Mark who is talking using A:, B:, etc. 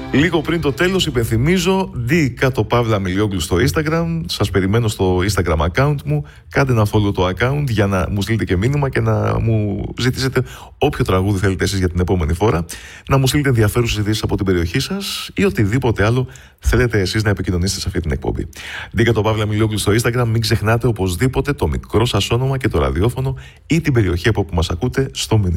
A: Λίγο πριν το τέλος υπενθυμίζω D_Pavla Milioglu στο Instagram. Σας περιμένω στο Instagram account μου. Κάντε ένα follow το account για να μου στείλετε και μήνυμα και να μου ζητήσετε όποιο τραγούδι θέλετε εσείς για την επόμενη φορά. Να μου στείλετε ενδιαφέρουσες ειδήσεις από την περιοχή σας ή οτιδήποτε άλλο θέλετε εσείς να επικοινωνήσετε σε αυτή την εκπομπή. D_Pavla Milioglu στο Instagram. Μην ξεχνάτε οπωσδήποτε το μικρό σας όνομα και το ραδιόφωνο ή την περιοχή από όπου μας ακούτε στο μήνυμα.